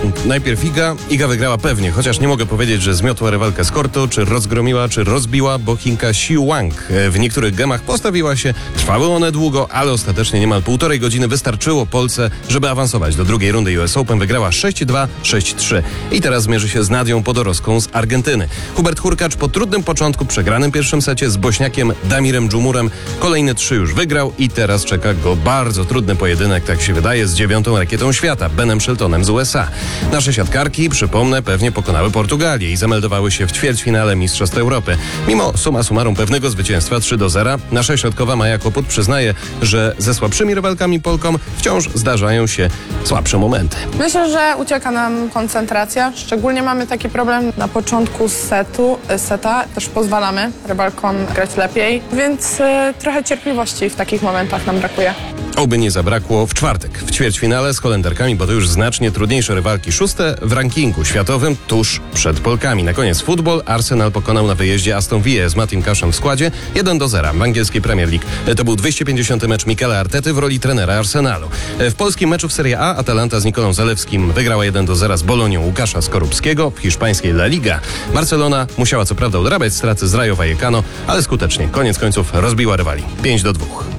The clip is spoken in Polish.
Najpierw Iga wygrała pewnie, chociaż nie mogę powiedzieć, że zmiotła rywalkę z kortu, czy rozgromiła, czy rozbiła, bo Chinka Xu Wang w niektórych gemach postawiła się. Trwały one długo, ale ostatecznie niemal 1,5 godziny wystarczyło Polce, żeby awansować do drugiej rundy US Open. Wygrała 6-2, 6-3 i teraz zmierzy się z Nadią Podorowską z Argentyny. Hubert Hurkacz po trudnym początku, przegranym pierwszym secie z Bośniakiem Damirem Dżumurem, kolejne 3 już wygrał i teraz czeka go bardzo trudny pojedynek, tak się wydaje, z 9. rakietą świata, Benem Sheltonem z USA. Nasze siatkarki, przypomnę, pewnie pokonały Portugalię i zameldowały się w ćwierćfinale Mistrzostw Europy. Mimo summa summarum pewnego zwycięstwa 3-0, nasza środkowa Maja Koput przyznaje, że ze słabszymi rywalkami Polkom wciąż zdarzają się słabsze momenty. Myślę, że ucieka nam koncentracja. Szczególnie mamy taki problem na początku seta. Też pozwalamy rywalkom grać lepiej, więc trochę cierpliwości w takich momentach nam brakuje. Oby nie zabrakło w czwartek w ćwierćfinale z Holenderkami, bo to już znacznie trudniejsze rywalki, 6. w rankingu światowym tuż przed Polkami. Na koniec futbol. Arsenal pokonał na wyjeździe Aston Villa z Mattim Cashem w składzie 1-0 w angielskiej Premier League. To był 250. mecz Mikela Artety w roli trenera Arsenalu. W polskim meczu w Serie A Atalanta z Nikolą Zalewskim wygrała 1-0 z Bolonią Łukasza Skorupskiego. W hiszpańskiej La Liga Barcelona musiała co prawda odrabiać straty z Rayo Vallecano, ale skutecznie koniec końców rozbiła rywali 5-2.